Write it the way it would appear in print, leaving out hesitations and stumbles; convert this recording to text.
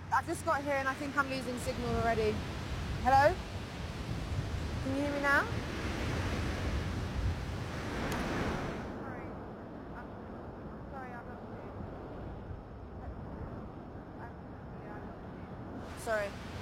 I've just got here and I think I'm losing signal already. Hello? Can you hear me now? Sorry. I'm sorry, I've lost you. Sorry.